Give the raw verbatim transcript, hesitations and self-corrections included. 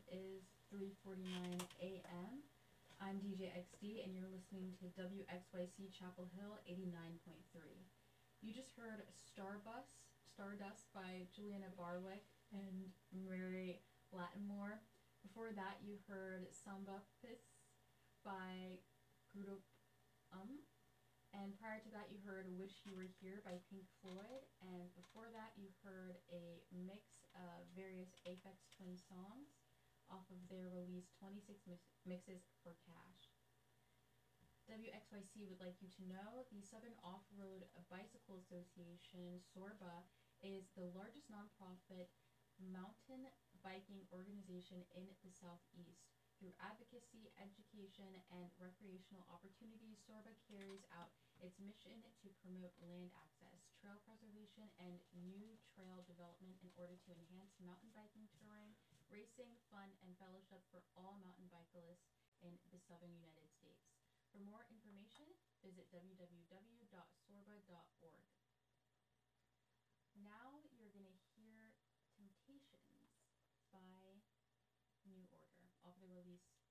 is three forty-nine a m I'm D J X D, and you're listening to W X Y C Chapel Hill eighty-nine point three. You just heard Starbus, Stardust by Juliana Barwick and Mary Lattimore. Before that, you heard Samba Pis by Group Um. And prior to that, you heard Wish You Were Here by Pink Floyd. And before that, you heard a mix of various Aphex Twin songs off of their release twenty-six mix- Mixes for Cash. W X Y C would like you to know the Southern Off-Road Bicycle Association, SORBA, is the largest nonprofit mountain biking organization in the Southeast. Through advocacy, education, and recreational opportunities, SORBA carries out its mission to promote land access, trail preservation, and new trail development in order to enhance mountain biking touring, racing, fun, and fellowship for all mountain bicyclists in the southern United States. For more information, visit w w w dot sorba dot org. Now you're going to hear Temptations by New Order off the release